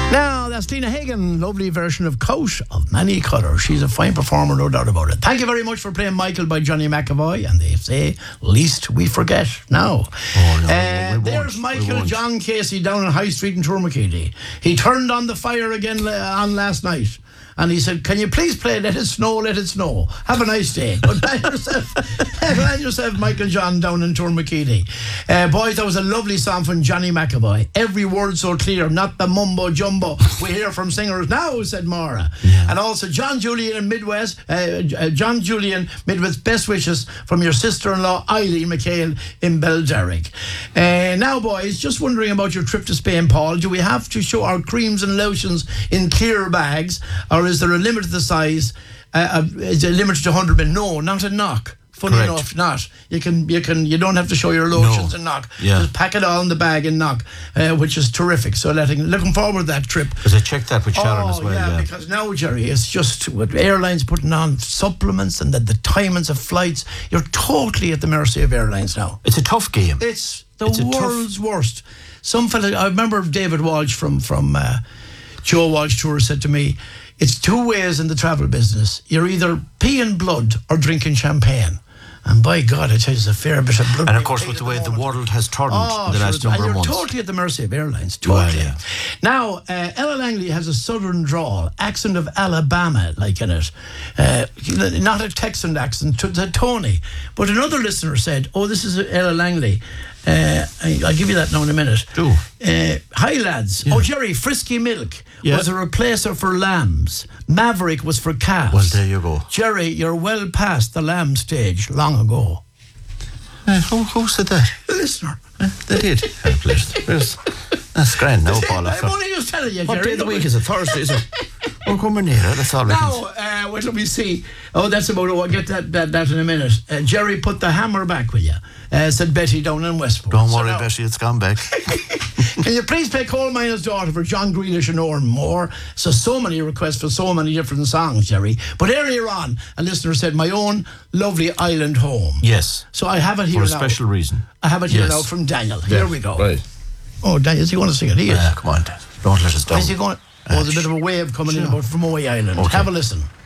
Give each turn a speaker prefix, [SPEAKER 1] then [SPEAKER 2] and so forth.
[SPEAKER 1] Now, that's Lena Hagen, lovely version of Coat of Many Colours. She's a fine performer, no doubt about it. Thank you very much for playing Michael by Johnny McAvoy, and they say, least we forget now. There's Michael John Casey down on High Street in Tourmakeely. He turned on the fire again on last night. And he said, can you please play Let It Snow, Let It Snow? Have a nice day. Good night yourself, Michael John down in Tourmakeely. Boys, that was a lovely song from Johnny McAvoy. Every word so clear, not the mumbo jumbo we hear from singers now, said Maura. Yeah. And also John Julian in Midwest, John Julian, Midwest, best wishes from your sister-in-law, Eileen McHale in Belderrick. Now, boys, just wondering about your trip to Spain, Paul. Do we have to show our creams and lotions in clear bags, or is there a limit to the size? Is it limited to 100 ml? No, not a knock. Funny
[SPEAKER 2] Correct.
[SPEAKER 1] enough, not. You don't have to show your lotions and knock.
[SPEAKER 2] Yeah.
[SPEAKER 1] Just pack it all in the bag and knock, which is terrific. So looking forward to that trip.
[SPEAKER 2] Because I checked that with Sharon as well.
[SPEAKER 1] Yeah, because now, Jerry, it's just with airlines putting on supplements and the timings of flights, you're totally at the mercy of airlines now.
[SPEAKER 2] It's a tough game.
[SPEAKER 1] It's world's worst. Some fella, I remember David Walsh from Joe Walsh Tour said to me, it's two ways in the travel business. You're either peeing blood or drinking champagne. And by God, I tell you, it's a fair bit of blood.
[SPEAKER 2] And of course, with the way the world has turned in the last number of months.
[SPEAKER 1] You're totally at the mercy of airlines. Totally.
[SPEAKER 2] Well, yeah.
[SPEAKER 1] Now, Ella Langley has a southern drawl, accent of Alabama, like in it. Not a Texan accent, to Tony. But another listener said, this is Ella Langley. I'll give you that now in a minute.
[SPEAKER 2] Do.
[SPEAKER 1] Hi, lads. Yeah. Jerry, Frisky Milk was a replacer for lambs. Maverick was for calves.
[SPEAKER 2] Well, there you go.
[SPEAKER 1] Jerry, you're well past the lamb stage long ago.
[SPEAKER 2] Who said that?
[SPEAKER 1] The listener.
[SPEAKER 2] They did. That's grand now, Paul.
[SPEAKER 1] I'm only just telling you, Jerry.
[SPEAKER 2] What day of the week is it? Thursday, is it? We're coming near it, that's all we can say.
[SPEAKER 1] Now, what shall we see? That's about it. I'll get that in a minute. Jerry, put the hammer back, will you? Said Betty down in Westport.
[SPEAKER 2] Don't worry, Betty, it's gone back.
[SPEAKER 1] Can you please play Coal Miner's Daughter for John Greenish and Oran Moore? So many requests for so many different songs, Jerry. But earlier on, a listener said, my own lovely island home.
[SPEAKER 2] Yes.
[SPEAKER 1] So I have it here now.
[SPEAKER 2] For a special reason.
[SPEAKER 1] I have it here now from Daniel. Here we go.
[SPEAKER 2] Right.
[SPEAKER 1] Oh, Daniel, is he going to sing it? He is.
[SPEAKER 2] Come on, Dan. Don't let us down.
[SPEAKER 1] Is he going? There's a bit of a wave coming in about from Moy Island. Okay. Have a listen.